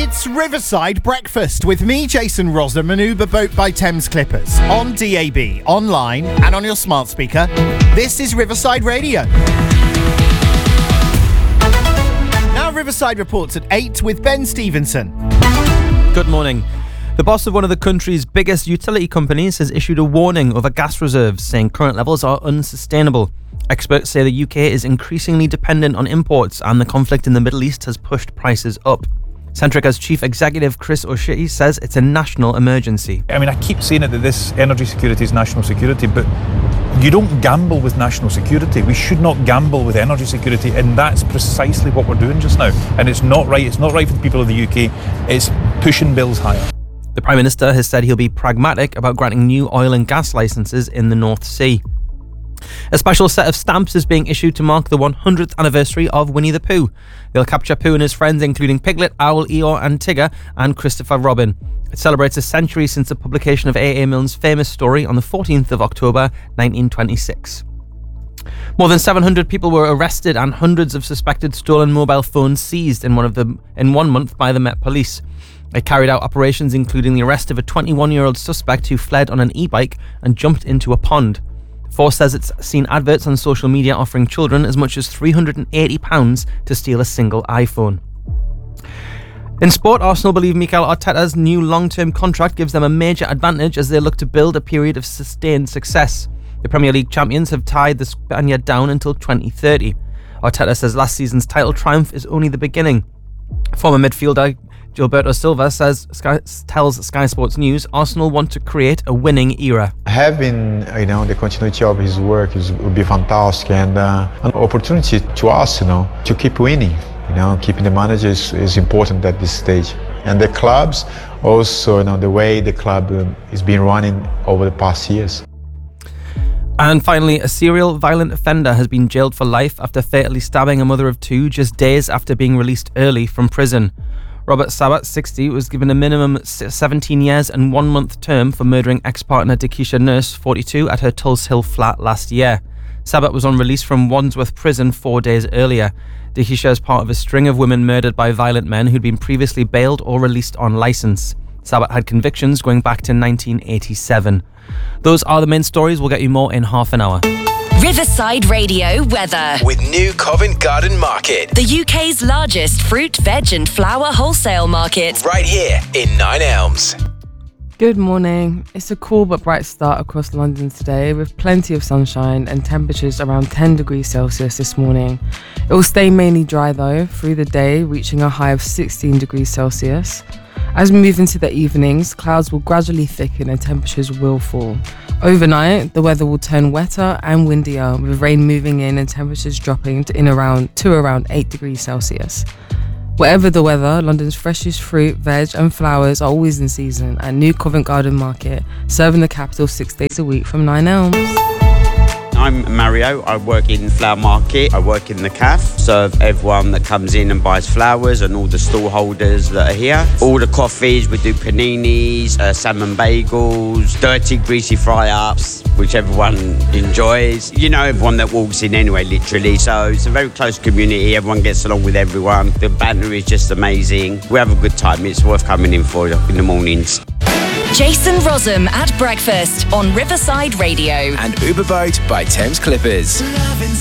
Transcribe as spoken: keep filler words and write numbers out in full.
It's Riverside Breakfast with me, Jason Rossum, and Uber Boat by Thames Clippers. On D A B, online, and on your smart speaker. This is Riverside Radio. Now Riverside reports at eight with Ben Stevenson. Good morning. The boss of one of the country's biggest utility companies has issued a warning over gas reserves, saying current levels are unsustainable. Experts say the U K is increasingly dependent on imports, and the conflict in the Middle East has pushed prices up. Centrica's chief executive Chris O'Shea says it's a national emergency. I mean, I keep saying it that this energy security is national security, but you don't gamble with national security. We should not gamble with energy security, and that's precisely what we're doing just now. And it's not right. It's not right for the people of the U K. It's pushing bills higher. The Prime Minister has said he'll be pragmatic about granting new oil and gas licences in the North Sea. A special set of stamps is being issued to mark the one hundredth anniversary of Winnie the Pooh. They'll capture Pooh and his friends, including Piglet, Owl, Eeyore and Tigger, and Christopher Robin. It celebrates a century since the publication of A A Milne's famous story on the fourteenth of October nineteen twenty-six. More than seven hundred people were arrested and hundreds of suspected stolen mobile phones seized in one of them in one month by the Met Police. They carried out operations including the arrest of a twenty-one-year-old suspect who fled on an e-bike and jumped into a pond. Force says it's seen adverts on social media offering children as much as three hundred eighty pounds to steal a single iPhone. In sport, Arsenal believe Mikel Arteta's new long-term contract gives them a major advantage as they look to build a period of sustained success. The Premier League champions have tied the Spaniard down until twenty thirty. Arteta says last season's title triumph is only the beginning. Former midfielder Gilberto Silva says Sky, tells Sky Sports News Arsenal want to create a winning era. Having, you know, the continuity of his work is, would be fantastic, and uh, an opportunity to us, you know, to keep winning. You know, keeping the manager is, is important at this stage, and the clubs also, you know, the way the club um, is being running over the past years. And finally, a serial violent offender has been jailed for life after fatally stabbing a mother of two just days after being released early from prison. Robert Sabat, sixty, was given a minimum seventeen years and one month term for murdering ex-partner Dekisha Nurse, forty-two, at her Tulse Hill flat last year. Sabat was on release from Wandsworth Prison four days earlier. Dekisha is part of a string of women murdered by violent men who'd been previously bailed or released on licence. Sabat had convictions going back to nineteen eighty-seven. Those are the main stories. We'll get you more in half an hour. Riverside Radio weather. With New Covent Garden Market. The U K's largest fruit, veg and flower wholesale market. Right here in Nine Elms. Good morning. It's a cool but bright start across London today with plenty of sunshine and temperatures around ten degrees Celsius this morning. It will stay mainly dry though through the day, reaching a high of sixteen degrees Celsius. As we move into the evenings, clouds will gradually thicken and temperatures will fall. Overnight, the weather will turn wetter and windier, with rain moving in and temperatures dropping to, in around, to around eight degrees Celsius. Whatever the weather, London's freshest fruit, veg and flowers are always in season at New Covent Garden Market, serving the capital six days a week from Nine Elms. I'm Mario. I work in Flower Market. I work in the cafe. Serve everyone that comes in and buys flowers and all the stall holders that are here. All the coffees, we do paninis, uh, salmon bagels, dirty, greasy fry-ups, which everyone enjoys. You know everyone that walks in anyway, literally. So it's a very close community. Everyone gets along with everyone. The banter is just amazing. We have a good time. It's worth coming in for in the mornings. Jason Rossum at breakfast on Riverside Radio. And Uber Boat by Thames Clippers.